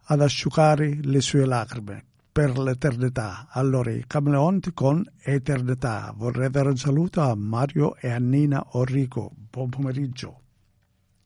ad asciugare le sue lacrime per l'eternità. Allora i Camaleonti con Eternità. Vorrei dare un saluto a Mario e a Nina Orrico. Buon pomeriggio.